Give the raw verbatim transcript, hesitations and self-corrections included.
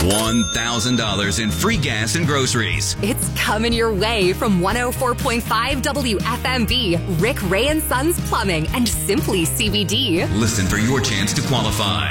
one thousand dollars in free gas and groceries. It's coming your way from one oh four point five W F M B, Rick Ray and Sons Plumbing, and Simply C B D. Listen for your chance to qualify.